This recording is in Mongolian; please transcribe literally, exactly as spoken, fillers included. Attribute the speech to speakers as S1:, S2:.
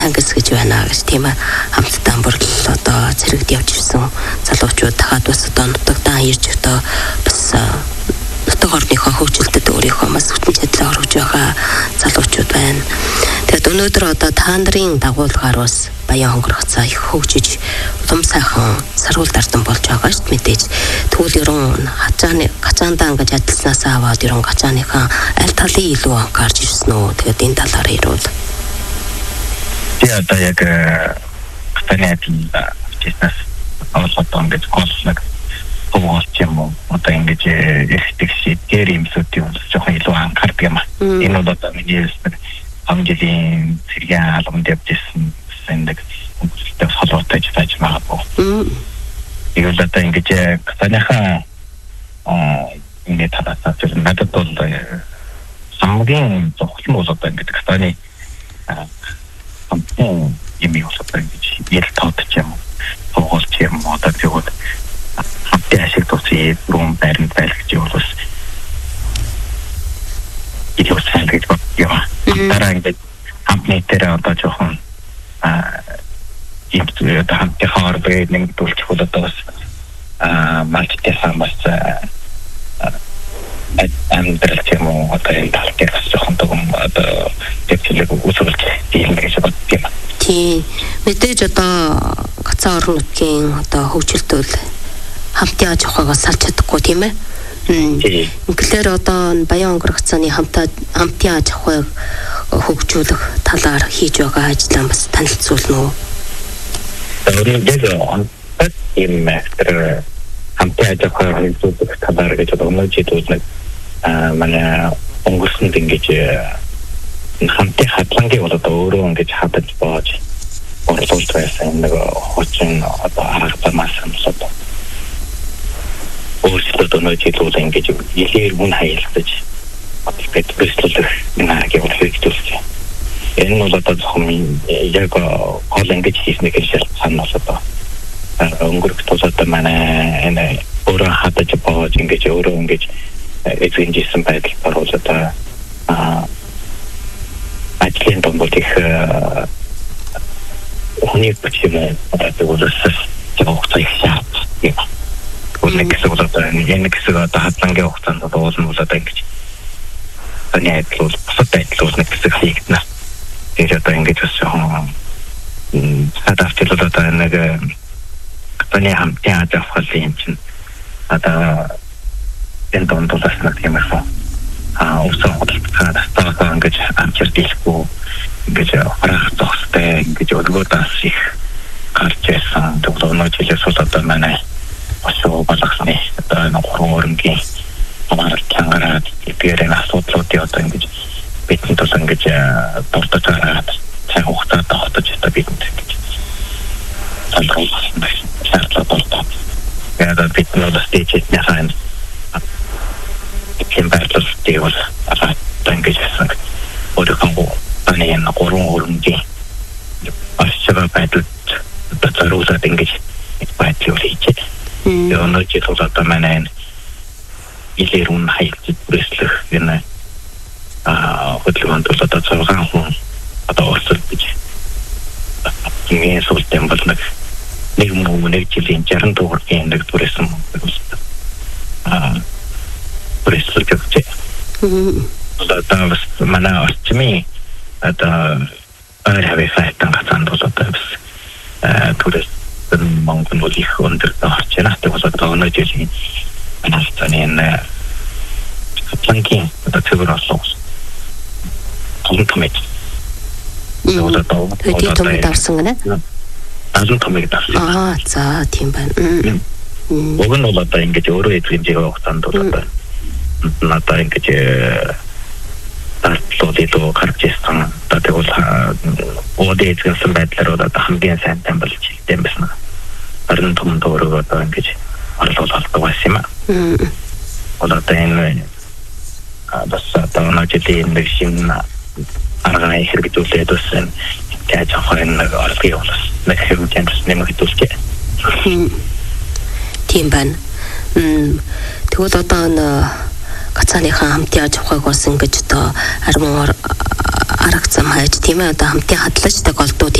S1: ангас гэж байна гэж тийм ээ хамтдаа бүр л одоо цэрэгд явж ирсэн залуучууд дахиад бас одоо нутагтаа ирж одоо бас нутаг орныхоо хөгжилтэд өөрийнхөө бас бүтэн чадлаа орж байгаа залуучууд байна. Тэгээд өнөөдөр одоо та нарын дагуулгаар бас Баян хонгорох цаа их хөгжиж улам сайхан саргуул дардан болж байгаа шүү дээ мэдээж. Тэгвэл ерөн хачааны гачаандаа ингэж ажилласнаас аваад ерөн гачааныхаа аль талын илүү анхаарч ирсэн үү? Тэгээд энэ талаар ирвэл
S2: я да яг гачааны ажлаас аваад ингэж консулнаг Погоос юм одоо ингэж эрхтэг шиг дээр юмсуудын бол жоохон илүү анхаардаг юм. Энэ бол одоо миний амжилтын зэргийн албанд явжсэн сэндэг хүмүүстэй холбоотой ажиллаж байгаа бо. Игэл одоо ингэж гацааныхаа аа ингэ талаасаа зөв надад бол хамгийн зөвхөн бол одоо ингэ гацааны амтэн юм юу одоо ингэж ил тоодч юм. Погоос юм одоо тэгвэл хамтын ашиг тусгий рум баримт байлгаж явуулсан. илүү сайн гэж бодъё. Дараа ингээд хамтны дээр одоо жоохон аа ийм одоо хамтын харбай нэгдүүлчих бол одоо бас аа малттай хамаас амьдрал тийм үү одоо энэ тал дээр бас жоохон том одоо төвчлэг үүсгэж тийм гэж бодъё.
S1: Тийм мэдээж одоо гацаа орон нутгийн одоо хөгжилтөл хамтын аж ахуйгаа салж чадахгүй тийм ээ. Тэгэхээр одоо Баян хонгорох цааны хамтаа хамтын аж ахуйг хөгжүүлэх талаар хийж байгаа ажлаа бас танилцуулна уу?
S2: Тэгээд яг энэ мастер хамтын аж ахуйг хөгжүүлэх талаар гэж өнөөдөр жишээлбэл аа манай өнгөрсөн ингэж хамтын хадлагын бол одоо өөрөө ингэж хадаж боож орлуулж байсан нэг хочин одоо арга замаас хамсаад өөрсдөө өнөөдөр ингэж илээр мөн хаялтаж අපිට ප්‍රශ්නවල නාගේ වලහිතුල්සේ එන්න වලට තමයි яг කොලෙන්ගේ චීස්නේ කියලා සම්නසත өнгөрөх තොසත් මනේ එන ඕර හතට පවචින්ගේ ඕරෝන්ගේ එක්සින්ජිසම් පැටල් පරෝසත ආ අච්ලෙන් තොම්බෝටික් 오늘 почему это уже 저것도 샤프 이거 오늘 그거도 얘는 그거가 다 한단계 혹산도 도와준 거다 땡기지 아니 애들 무슨 애들 무슨 그거 있나 이제 또 이게 좀 음, 사다스til도 다 내가 그냥 함께 하자 할수 아다 엔돈도 다스나 때문에 아 우선 어떻게 하다 스타가 게 암치르디고 그죠 알아서 때 그죠 그거 다시 가르쳐서 또 노치를 쏟았단 말이야 어서 받았네 또 그런 게 아마도 장가라 이별에나 쏟았던 거지 비트도 생기지 또또잖아 잘 혹다 또또 진짜 비트 알고 있습니다 잘 또또 내가 비트로 스테이지 내한 김발도 스테이지 아까 당기셨어 어디 간고 아니 나 그런 그런 게 아시죠 바이트 또저로서 당기지 바이트 리치 오늘 제가 잡다만은 이제론 하이트 브레슬 얘네 아 어떻게만 또 저다 저가 혼 아다 어쩔 비지 이게 소울 때문에 내가 뭐 내가 지린 자른 도 그렇게 내가 브레슬 아 브레슬 격제 음 어다 만나 어쩌미 아다 아라베 파이탄 같은 도 저다 아 브레슬 몽군 어디 흔들다 하잖아 또 저다 어느 지지 나스터는 플랭킹 또 특별한 소스 컴퓨터메이트 저도 또
S1: 어디 좀 달성 거네
S2: 아주 컴퓨터 달성
S1: 아자 팀반 음
S2: 오근 올랐다 이게 저로 이제 확산도 됐다 나타 이제 다르도도 가르치스탄 다되고 어디에 지금 배틀로다 함께 센템블 칠템스나 다른 돈도로 또 이제 알아서 왔지만 음 어떤 아 버스 타나 제티 인덱싱나 아라이 헤르비토레도스 캐치 하는 거 알피오스 내가 좀 괜찮은 내가 히토스케
S1: 팀반 음 그것도 어떤 가짜니까 함께 하자고 하고선 그저 아르모 арга зам хайж тийм ээ одоо хамтын хадлаж тэг олдууд